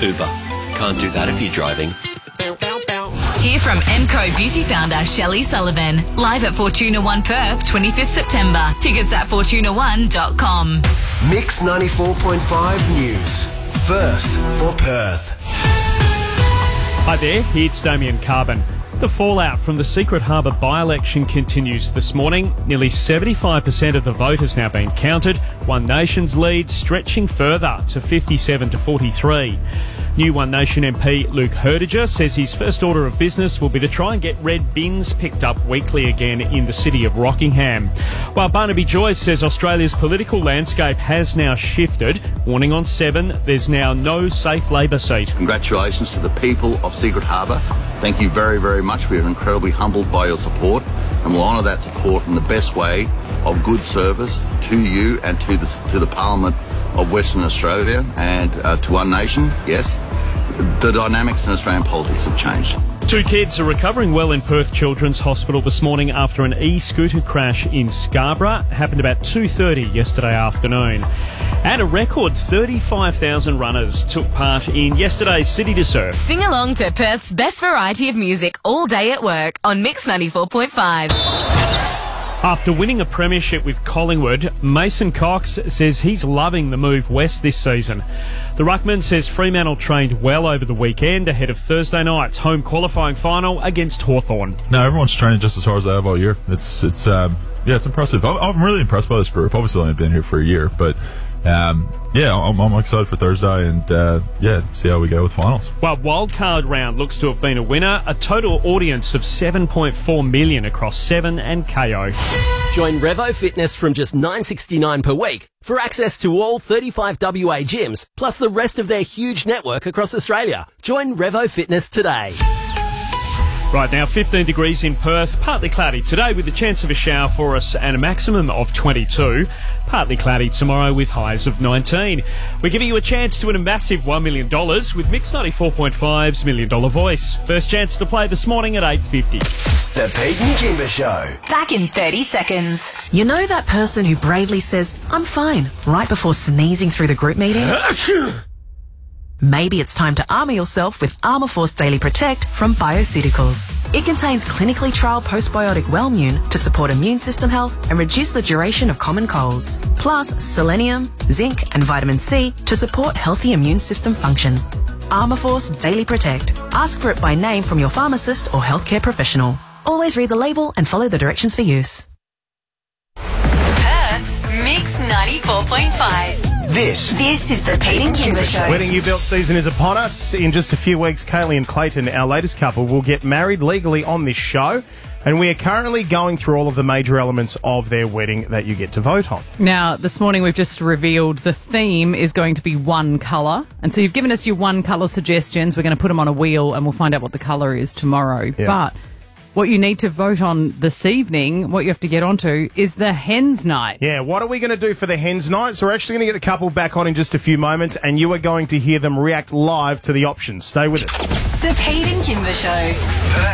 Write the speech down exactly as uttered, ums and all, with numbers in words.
Uber. Can't do that if you're driving. Hear from M C O Beauty founder Shelley Sullivan. Live at Fortuna One Perth, twenty-fifth September. Tickets at fortuna one dot com. Mix ninety-four point five News. First for Perth. Hi there, it's Damien Carbon. The fallout from the Secret Harbour by-election continues this morning. Nearly seventy-five percent of the vote has now been counted. One Nation's lead stretching further to fifty-seven to forty-three. New One Nation M P Luke Herdiger says his first order of business will be to try and get red bins picked up weekly again in the city of Rockingham. While Barnaby Joyce says Australia's political landscape has now shifted, warning on Seven, there's now no safe Labor seat. Congratulations to the people of Secret Harbour. Thank you very, very much. We are incredibly humbled by your support, and we'll honour that support in the best way of good service to you and to the, to the Parliament of Western Australia and uh, to One Nation. Yes, the dynamics in Australian politics have changed. Two kids are recovering well in Perth Children's Hospital this morning after an e-scooter crash in Scarborough. Happened about two thirty yesterday afternoon. And a record thirty-five thousand runners took part in yesterday's City to Surf. Sing along to Perth's best variety of music all day at work on Mix ninety-four point five. After winning a premiership with Collingwood, Mason Cox says he's loving the move west this season. The ruckman says Fremantle trained well over the weekend ahead of Thursday night's home qualifying final against Hawthorn. No, everyone's training just as hard as they have all year. It's it's um, yeah, it's impressive. I'm, I'm really impressed by this group. Obviously, I've only been here for a year, but um, yeah, I'm, I'm excited for Thursday and uh, yeah, see how we go with finals. Well, wildcard round looks to have been a winner. A total audience of seven point four million across Seven and K O. Join Revo Fitness from just nine dollars sixty-nine per week for access to all thirty-five W A gyms, plus the rest of their huge network across Australia. Join Revo Fitness today. Right now, fifteen degrees in Perth, partly cloudy today with a chance of a shower for us and a maximum of twenty-two. Partly cloudy tomorrow with highs of nineteen. We're giving you a chance to win a massive one million dollars with Mix ninety-four point five's Million Dollar Voice. First chance to play this morning at eight fifty. The Pete and Kimber Show. Back in thirty seconds. You know that person who bravely says, "I'm fine," right before sneezing through the group meeting? Maybe it's time to armour yourself with Armour Force Daily Protect from Bioceuticals. It contains clinically trialled postbiotic Wellmune to support immune system health and reduce the duration of common colds. Plus selenium, zinc and vitamin C to support healthy immune system function. Armour Force Daily Protect. Ask for it by name from your pharmacist or healthcare professional. Always read the label and follow the directions for use. Perth's Mix ninety-four point five. This. This is the Pete and Kimber Show. Wedding you built season is upon us. In just a few weeks, Kaylee and Clayton, our latest couple, will get married legally on this show. And we are currently going through all of the major elements of their wedding that you get to vote on. Now, this morning we've just revealed the theme is going to be one colour. And so you've given us your one colour suggestions. We're going to put them on a wheel and we'll find out what the colour is tomorrow. Yeah. But what you need to vote on this evening, what you have to get onto, is the Hens Night. Yeah, what are we going to do for the Hens Night? So we're actually going to get the couple back on in just a few moments, and you are going to hear them react live to the options. Stay with us. The Pete and Kimber Show.